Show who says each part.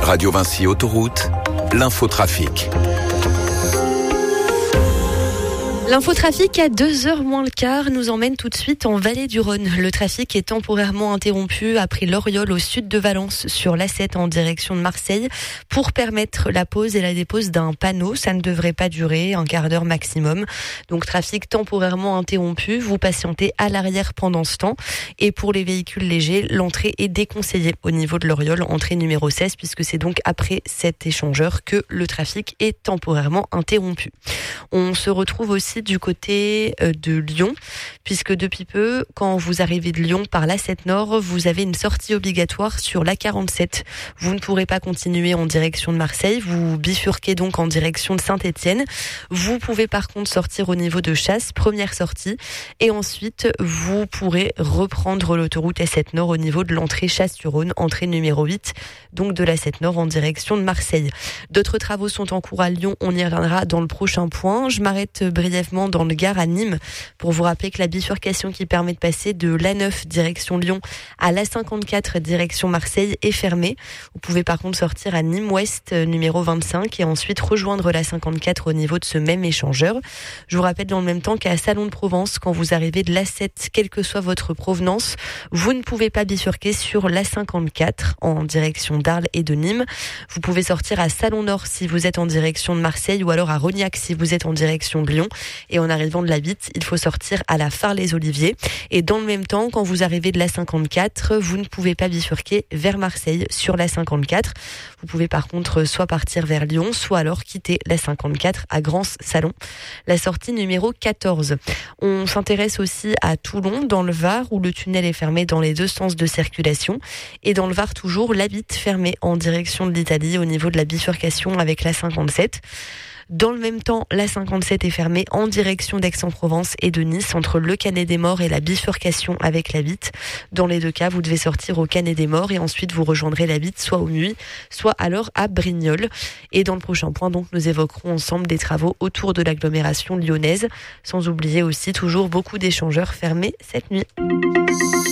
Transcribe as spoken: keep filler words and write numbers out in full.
Speaker 1: Radio Vinci Autoroute, l'infotrafic.
Speaker 2: L'infotrafic à deux heures moins le quart nous emmène tout de suite en Vallée du Rhône. Le trafic est temporairement interrompu après l'Oriol au sud de Valence sur l'A sept en direction de Marseille pour permettre la pose et la dépose d'un panneau. Ça ne devrait pas durer, un quart d'heure maximum. Donc trafic temporairement interrompu, vous patientez à l'arrière pendant ce temps. Et pour les véhicules légers, l'entrée est déconseillée au niveau de l'Oriol, entrée numéro seize, puisque c'est donc après cet échangeur que le trafic est temporairement interrompu. On se retrouve aussi du côté de Lyon, puisque depuis peu, quand vous arrivez de Lyon par l'A sept Nord, vous avez une sortie obligatoire sur l'A quarante-sept. Vous ne pourrez pas continuer en direction de Marseille, vous bifurquez donc en direction de Saint-Étienne. Vous pouvez par contre sortir au niveau de Chasse, première sortie, et ensuite vous pourrez reprendre l'autoroute A sept Nord au niveau de l'entrée Chasse-sur-Rhône, entrée numéro huit, donc de l'A sept Nord en direction de Marseille. D'autres travaux sont en cours à Lyon, on y reviendra dans le prochain point. Je m'arrête brièvement dans le Gard à Nîmes pour vous rappeler que la bifurcation qui permet de passer de l'A neuf direction Lyon à l'A cinquante-quatre direction Marseille est fermée. Vous pouvez par contre sortir à Nîmes Ouest numéro vingt-cinq et ensuite rejoindre l'A cinquante-quatre au niveau de ce même échangeur. Je vous rappelle dans le même temps qu'à Salon de Provence, quand vous arrivez de l'A sept, quelle que soit votre provenance, vous ne pouvez pas bifurquer sur l'A cinquante-quatre en direction d'Arles et de Nîmes. Vous pouvez sortir à Salon Nord si vous êtes en direction de Marseille ou alors à Rognac si vous êtes en direction de Lyon. Et en arrivant de la Vitte, il faut sortir à la Phare-les-Oliviers. Et dans le même temps, quand vous arrivez de l'A cinquante-quatre, vous ne pouvez pas bifurquer vers Marseille sur l'A cinquante-quatre. Vous pouvez par contre soit partir vers Lyon, soit alors quitter l'A cinquante-quatre à Grans-Salon. La sortie numéro quatorze. On s'intéresse aussi à Toulon, dans le Var, où le tunnel est fermé dans les deux sens de circulation. Et dans le Var toujours, la Vitte fermée en direction de l'Italie au niveau de la bifurcation avec l'A cinquante-sept. Dans le même temps, l'A cinquante-sept est fermée en direction d'Aix-en-Provence et de Nice entre le Canet-des-Morts et la bifurcation avec la Vitte. Dans les deux cas, vous devez sortir au Canet-des-Morts et ensuite vous rejoindrez la Vitte soit au Muy, soit alors à Brignoles. Et dans le prochain point, donc, nous évoquerons ensemble des travaux autour de l'agglomération lyonnaise, sans oublier aussi toujours beaucoup d'échangeurs fermés cette nuit.